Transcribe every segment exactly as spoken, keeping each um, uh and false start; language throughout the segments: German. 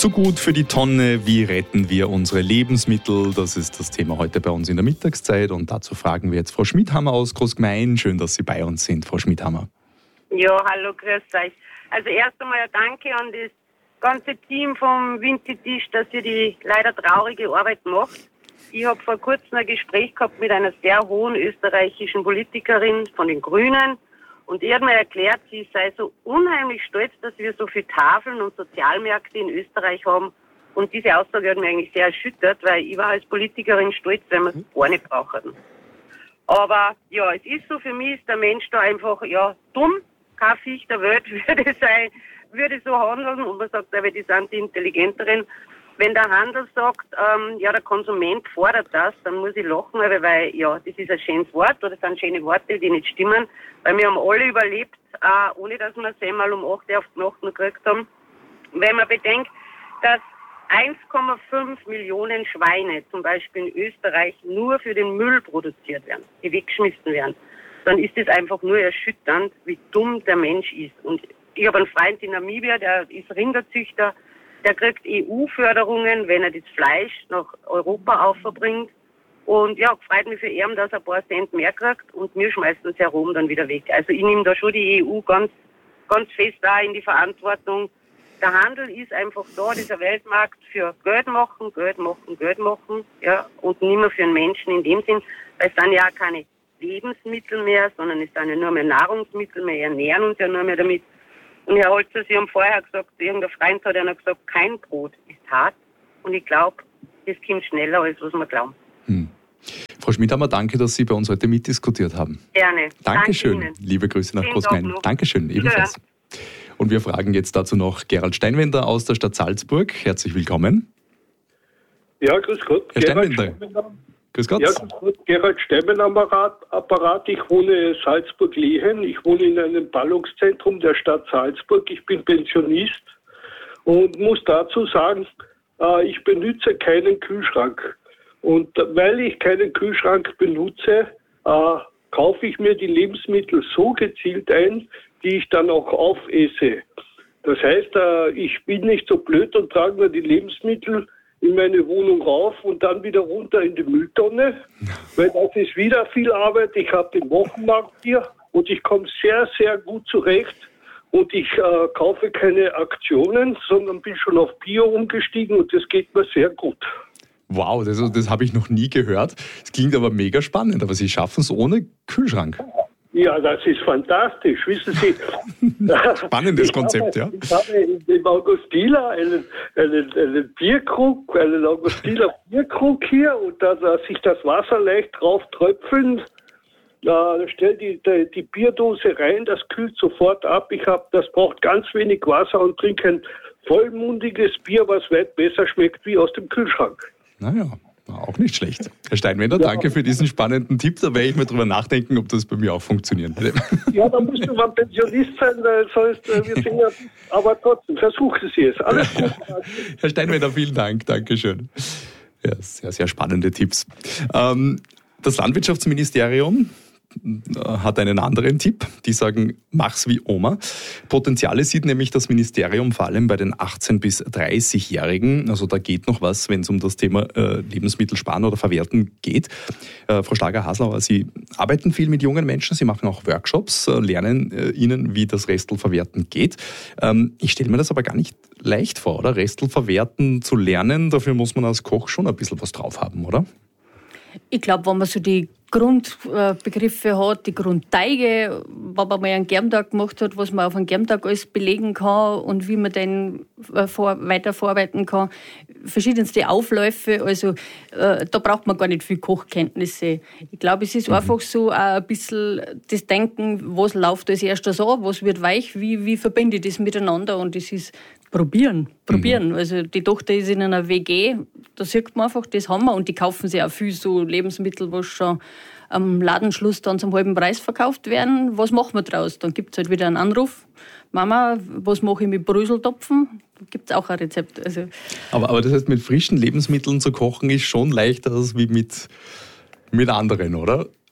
Zu gut für die Tonne, wie retten wir unsere Lebensmittel? Das ist das Thema heute bei uns in der Mittagszeit und dazu fragen wir jetzt Frau Schmidhammer aus Großgmein. Schön, dass Sie bei uns sind, Frau Schmidhammer. Ja, hallo, grüß euch. Also erst einmal ein Danke an das ganze Team vom Winzitisch, dass ihr die leider traurige Arbeit macht. Ich habe vor kurzem ein Gespräch gehabt mit einer sehr hohen österreichischen Politikerin von den Grünen und die hat mir erklärt, sie sei so unheimlich stolz, dass wir so viele Tafeln und Sozialmärkte in Österreich haben. Und diese Aussage hat mich eigentlich sehr erschüttert, weil ich war als Politikerin stolz, wenn wir es gar nicht brauchen. Aber ja, es ist so, für mich ist der Mensch da einfach ja dumm. Kein Viech der Welt würde sein, würde so handeln und man sagt aber, die sind die Intelligenteren. Wenn der Handel sagt, ähm, ja, der Konsument fordert das, dann muss ich lachen, weil, weil ja, das ist ein schönes Wort oder das sind schöne Worte, die nicht stimmen, weil wir haben alle überlebt, äh, ohne dass wir es einmal um acht Uhr auf die Nacht noch gekriegt haben. Wenn man bedenkt, dass eins Komma fünf Millionen Schweine zum Beispiel in Österreich nur für den Müll produziert werden, die weggeschmissen werden, dann ist es einfach nur erschütternd, wie dumm der Mensch ist. Und ich habe einen Freund in Namibia, der ist Rinderzüchter, der kriegt E U-Förderungen, wenn er das Fleisch nach Europa aufbringt. Und ja, freut mich für ihn, dass er ein paar Cent mehr kriegt und wir schmeißen es herum dann wieder weg. Also ich nehme da schon die E U ganz, ganz fest da in die Verantwortung. Der Handel ist einfach da, dieser Weltmarkt für Geld machen, Geld machen, Geld machen, ja, und nicht mehr für den Menschen in dem Sinn, weil es sind ja auch keine Lebensmittel mehr, sondern es sind ja nur mehr Nahrungsmittel, wir ernähren uns ja nur mehr damit. Und Herr Holzer, Sie haben vorher gesagt, irgendein Freund hat einer gesagt, kein Brot ist hart. Und ich glaube, das kommt schneller, als was wir glauben. Hm. Frau Schmidhammer, danke, dass Sie bei uns heute mitdiskutiert haben. Gerne. Dankeschön. Danke Liebe Grüße nach Schönen Großgmein. Dankeschön, ebenfalls. Ja. Und wir fragen jetzt dazu noch Gerald Steinwender aus der Stadt Salzburg. Herzlich willkommen. Ja, grüß Gott. Herr Steinwender. Grüß Gott. Ja, grüß Gott. Gerald Steinwender Apparat. Ich wohne Salzburg-Lehen. Ich wohne in einem Ballungszentrum der Stadt Salzburg. Ich bin Pensionist und muss dazu sagen, äh, ich benutze keinen Kühlschrank. Und weil ich keinen Kühlschrank benutze, äh, kaufe ich mir die Lebensmittel so gezielt ein, die ich dann auch aufesse. Das heißt, äh, ich bin nicht so blöd und trage mir die Lebensmittel in meine Wohnung rauf und dann wieder runter in die Mülltonne, weil das ist wieder viel Arbeit. Ich habe den Wochenmarkt hier und ich komme sehr, sehr gut zurecht und ich äh, kaufe keine Aktionen, sondern bin schon auf Bio umgestiegen und das geht mir sehr gut. Wow, das, das habe ich noch nie gehört. Es klingt aber mega spannend, aber Sie schaffen es ohne Kühlschrank. Ja, das ist fantastisch, wissen Sie. Spannendes Konzept, habe, ja. Ich habe im Augustiner einen, einen, einen Bierkrug, einen Augustiner Bierkrug hier und da lasse ich das Wasser leicht drauf tröpfeln. Da stelle die, die, die Bierdose rein, das kühlt sofort ab. Ich habe, das braucht ganz wenig Wasser und trinke ein vollmundiges Bier, was weit besser schmeckt wie aus dem Kühlschrank. Naja. Auch nicht schlecht. Herr Steinwender, ja. Danke für diesen spannenden Tipp. Da werde ich mal drüber nachdenken, ob das bei mir auch funktionieren würde. Ja, da müsste man Pensionist sein, weil sonst, wir sind ja, aber trotzdem, versuchen Sie es. Alles gut. Herr Steinwender, vielen Dank. Dankeschön. Ja, sehr, sehr spannende Tipps. Ähm, das Landwirtschaftsministerium hat einen anderen Tipp. Die sagen, mach's wie Oma. Potenziale sieht nämlich das Ministerium vor allem bei den achtzehn- bis dreißigjährigen. Also da geht noch was, wenn es um das Thema äh, Lebensmittel sparen oder verwerten geht. Äh, Frau Schlager-Haslauer, Sie arbeiten viel mit jungen Menschen. Sie machen auch Workshops, äh, lernen äh, ihnen, wie das Restelverwerten geht. Ähm, ich stelle mir das aber gar nicht leicht vor, oder? Restelverwerten zu lernen, dafür muss man als Koch schon ein bisschen was drauf haben, oder? Ich glaube, wenn man so die Grundbegriffe hat, die Grundteige, wenn man mal einen Germtag gemacht hat, was man auf einen Germtag alles belegen kann und wie man den vor, weiter verarbeiten kann, verschiedenste Aufläufe, also äh, da braucht man gar nicht viel Kochkenntnisse. Ich glaube, es ist mhm. einfach so auch ein bisschen das Denken, was läuft als erstes an, was wird weich, wie, wie verbinde ich das miteinander, und das ist probieren, probieren. Mhm. Also die Tochter ist in einer W G, da sieht man einfach, das haben wir, und die kaufen sich auch viel so Lebensmittel, was schon am Ladenschluss dann zum halben Preis verkauft werden. Was machen wir draus? Dann gibt es halt wieder einen Anruf. Mama, was mache ich mit Bröseltopfen? Da gibt es auch ein Rezept. Also aber, aber das heißt, mit frischen Lebensmitteln zu kochen ist schon leichter als wie mit, mit anderen, oder?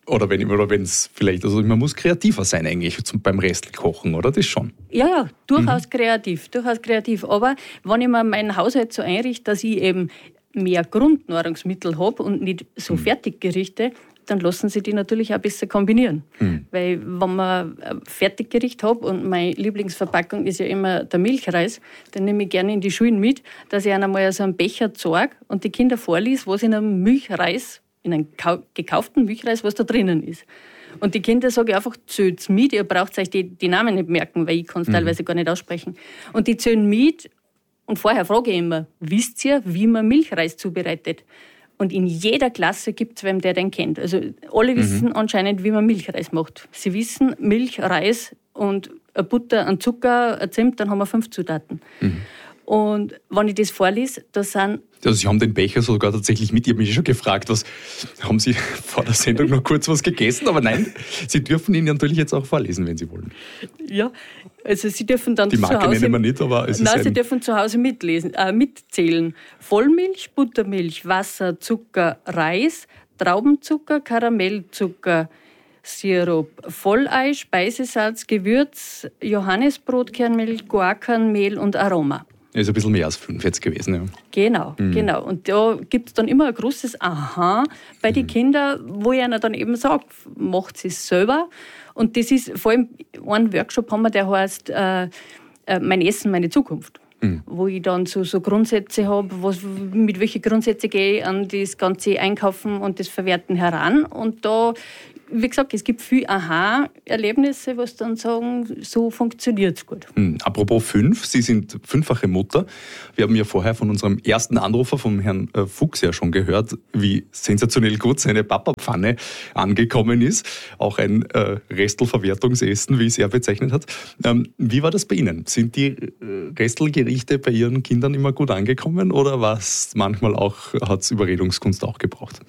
Oder wenn oder es vielleicht, also man muss kreativer sein eigentlich zum, beim Restelkochen, oder? Das schon. Ja, ja, durchaus mhm. kreativ, durchaus kreativ. Aber wenn ich mir meinen Haushalt so einrichte, dass ich eben mehr Grundnahrungsmittel habe und nicht so mhm. Fertiggerichte, dann lassen sie die natürlich auch besser kombinieren. Mhm. Weil wenn man ein Fertiggericht habe und meine Lieblingsverpackung ist ja immer der Milchreis, dann nehme ich gerne in die Schulen mit, dass ich ihnen mal so einen Becher zeige und die Kinder vorlese, was in einem Milchreis, in einem gekauften Milchreis, was da drinnen ist. Und die Kinder sagen einfach, zählt's mit, ihr braucht euch die, die Namen nicht merken, weil ich kann es mhm. teilweise gar nicht aussprechen. Und die zählen mit und vorher frage ich immer, wisst ihr, wie man Milchreis zubereitet? Und in jeder Klasse gibt es wem, der den kennt. Also alle wissen mhm. anscheinend, wie man Milchreis macht. Sie wissen, Milch, Reis und eine Butter, ein Zucker, ein Zimt, dann haben wir fünf Zutaten. Mhm. Und wenn ich das vorlese, da sind... Also Sie haben den Becher sogar tatsächlich mit. Ich habe mich schon gefragt, was, haben Sie vor der Sendung noch kurz was gegessen? Aber nein, Sie dürfen ihn natürlich jetzt auch vorlesen, wenn Sie wollen. Ja, also Sie dürfen dann Die zu Marke Hause... nennen wir nicht, aber es Nein, ist Sie ein dürfen zu Hause mitlesen, äh, mitzählen. Vollmilch, Buttermilch, Wasser, Zucker, Reis, Traubenzucker, Karamellzucker, Sirup, Vollei, Speisesalz, Gewürz, Johannisbrotkernmehl, Guarkernmehl und Aroma. Ist ein bisschen mehr als fünf jetzt gewesen, ja. Genau, mhm. genau. Und da gibt es dann immer ein großes Aha bei den mhm. Kindern, wo ich ihnen dann eben sage, macht es selber. Und das ist vor allem, einen Workshop haben wir, der heißt äh, Mein Essen, meine Zukunft. Mhm. Wo ich dann so, so Grundsätze habe, was, mit welchen Grundsätzen gehe ich an das ganze Einkaufen und das Verwerten heran. Und da, wie gesagt, es gibt viele Aha-Erlebnisse, was dann sagen, so funktioniert es gut. Mhm. Apropos fünf, Sie sind fünffache Mutter. Wir haben ja vorher von unserem ersten Anrufer, vom Herrn Fuchs, ja schon gehört, wie sensationell gut seine Papa-Pfanne angekommen ist. Auch ein äh, Restelverwertungsessen, wie es er bezeichnet hat. Ähm, wie war das bei Ihnen? Sind die äh, Restelgerichte bei Ihren Kindern immer gut angekommen oder was manchmal auch, hat es Überredungskunst auch gebraucht?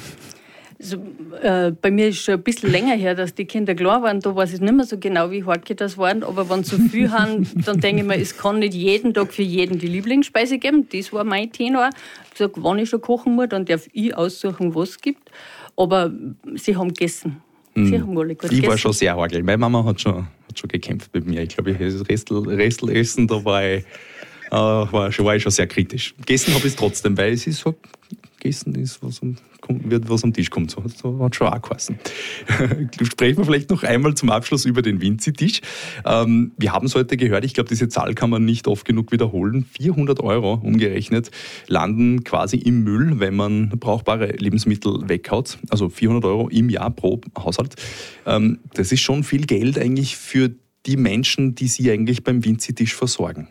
Also, äh, bei mir ist schon ein bisschen länger her, dass die Kinder klar waren. Da weiß ich nicht mehr so genau, wie hart das waren. Aber wenn sie so viel haben, dann denke ich mir, es kann nicht jeden Tag für jeden die Lieblingsspeise geben. Das war mein Tenor. Ich sage, wenn ich schon kochen muss, dann darf ich aussuchen, was es gibt. Aber sie haben gegessen. Sie haben alle gut ich gegessen. war schon sehr hagel. Meine Mama hat schon, hat schon gekämpft mit mir. Ich glaube, das Restel, Restelessen, da war ich, äh, war, schon, war ich schon sehr kritisch. Gegessen habe ich es trotzdem, weil es ist so, gegessen ist, was um, wird, was am Tisch kommt. So, so hat schon auch geheißen. Sprechen wir vielleicht noch einmal zum Abschluss über den Vinci-Tisch. Ähm, wir haben es heute gehört, ich glaube, diese Zahl kann man nicht oft genug wiederholen. vierhundert Euro umgerechnet landen quasi im Müll, wenn man brauchbare Lebensmittel weghaut. Also vierhundert Euro im Jahr pro Haushalt. Ähm, das ist schon viel Geld eigentlich für die Menschen, die Sie eigentlich beim Vinci-Tisch versorgen.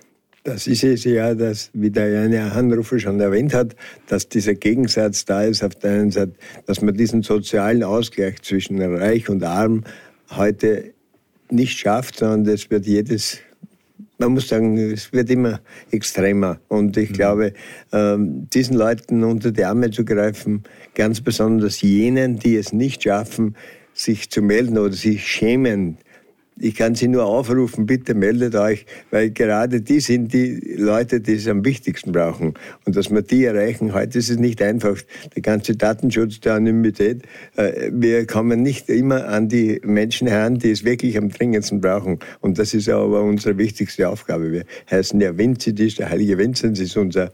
Das ist es ja, dass, wie der eine Anrufer schon erwähnt hat, dass dieser Gegensatz da ist, auf der einen Seite, dass man diesen sozialen Ausgleich zwischen Reich und Arm heute nicht schafft, sondern das wird jedes, man muss sagen, es wird immer extremer. Und ich mhm. glaube, ähm, diesen Leuten unter die Arme zu greifen, ganz besonders jenen, die es nicht schaffen, sich zu melden oder sich schämen. Ich kann Sie nur aufrufen, bitte meldet euch, weil gerade die sind die Leute, die es am wichtigsten brauchen. Und dass wir die erreichen, heute ist es nicht einfach, der ganze Datenschutz der Anonymität. Wir kommen nicht immer an die Menschen heran, die es wirklich am dringendsten brauchen. Und das ist aber unsere wichtigste Aufgabe. Wir heißen ja Vinci-Tisch, der heilige Vinzenz ist unser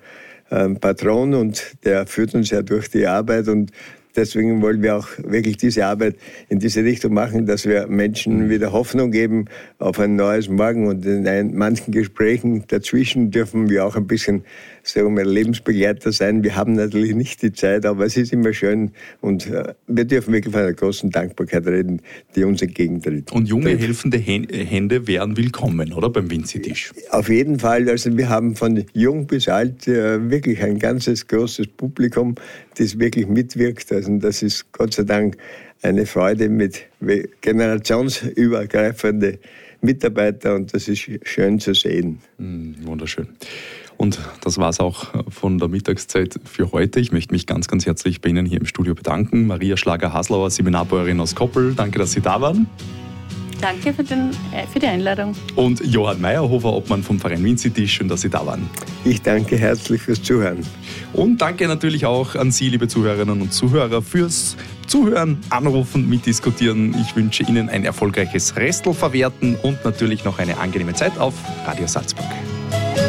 Patron und der führt uns ja durch die Arbeit und deswegen wollen wir auch wirklich diese Arbeit in diese Richtung machen, dass wir Menschen wieder Hoffnung geben auf ein neues Morgen. Und in manchen Gesprächen dazwischen dürfen wir auch ein bisschen, sagen wir, Lebensbegleiter sein. Wir haben natürlich nicht die Zeit, aber es ist immer schön. Und wir dürfen wirklich von einer großen Dankbarkeit reden, die uns entgegentritt. Und junge, helfende Hände wären willkommen, oder? Beim Vinci-Tisch. Auf jeden Fall. Also wir haben von jung bis alt wirklich ein ganzes großes Publikum, das wirklich mitwirkt. Also das ist Gott sei Dank eine Freude mit generationsübergreifende Mitarbeiter und das ist schön zu sehen. Mm, wunderschön. Und das war es auch von der Mittagszeit für heute. Ich möchte mich ganz, ganz herzlich bei Ihnen hier im Studio bedanken. Maria Schlager-Haslauer, Seminarbäuerin aus Koppel, danke, dass Sie da waren. Danke für, den, für die Einladung. Und Johann Meyerhofer, Obmann vom Verein Wien City, schön, dass Sie da waren. Ich danke herzlich fürs Zuhören. Und danke natürlich auch an Sie, liebe Zuhörerinnen und Zuhörer, fürs Zuhören, Anrufen, Mitdiskutieren. Ich wünsche Ihnen ein erfolgreiches Restelverwerten und natürlich noch eine angenehme Zeit auf Radio Salzburg.